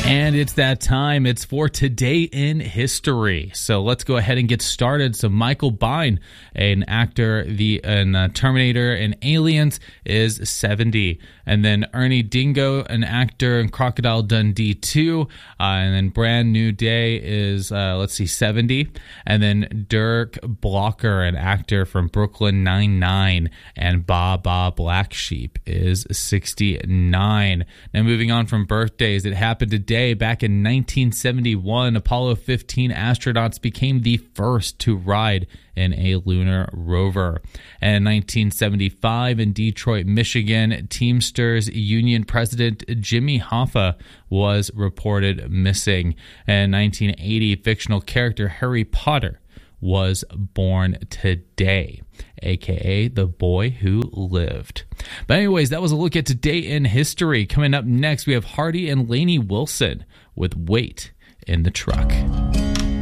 And it's that time. It's for Today in History. So let's go ahead and get started. So Michael Biehn, an actor in Terminator and Aliens, is 70. And then Ernie Dingo, an actor in Crocodile Dundee 2. And then Brand New Day is, 70. And then Dirk Blocker, an actor from Brooklyn Nine-Nine, and Baa Black Sheep is 69. Now moving on from birthdays, it happened today. Back in 1971, Apollo 15 astronauts became the first to ride in a lunar rover. And in 1975, in Detroit, Michigan, Teamsters Union President Jimmy Hoffa was reported missing. And in 1980, fictional character Harry Potter was born today, aka the boy who lived. But anyways, that was a look at Today in History. Coming up next, we have Hardy and Lainey Wilson with Wait in the Truck.